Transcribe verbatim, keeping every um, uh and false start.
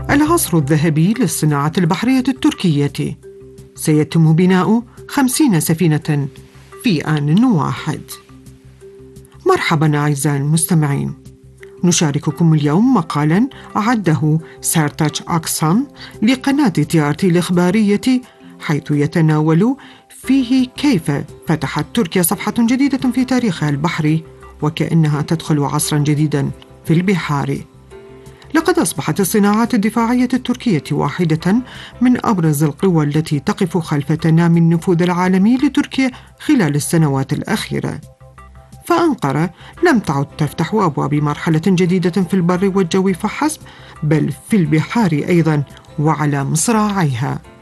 العصر الذهبي للصناعة البحرية التركية، سيتم بناء خمسين سفينة في آن واحد. مرحبا أعزائي المستمعين، نشارككم اليوم مقالا أعده سارتاج أكسان لقناة تي آر تي الإخبارية، حيث يتناول فيه كيف فتحت تركيا صفحة جديدة في تاريخها البحري وكأنها تدخل عصرا جديدا في البحار. لقد أصبحت الصناعات الدفاعية التركية واحدة من أبرز القوى التي تقف خلف تنامي النفوذ العالمي لتركيا خلال السنوات الأخيرة. فأنقرة لم تعد تفتح أبواب مرحلة جديدة في البر والجو فحسب، بل في البحار أيضا وعلى مصراعيها.